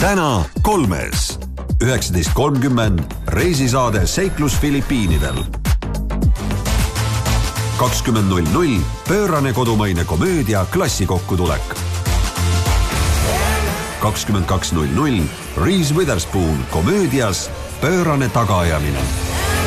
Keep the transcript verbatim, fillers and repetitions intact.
täna kolmes. üheksateist kolmkümmend reisisaade Seiklus Filipiinidel. kakskümmend null null pöörane kodumaine komöödia Klassikokkutulek. kakskümmend kaks null null Reese Witherspoon komöödias Pöörane tagaajamine.